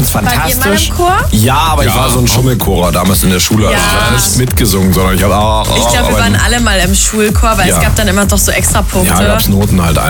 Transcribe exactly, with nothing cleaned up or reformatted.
ganz fantastisch. War jemand im Chor? Ja, aber Ja, ich war so ein Schummelchorer damals in der Schule. Also Ja. ich habe nicht mitgesungen, sondern ich habe auch... Ich glaube, wir waren alle mal im Schulchor, weil Ja. es gab dann immer doch so extra Punkte. Ja, gab's Noten halt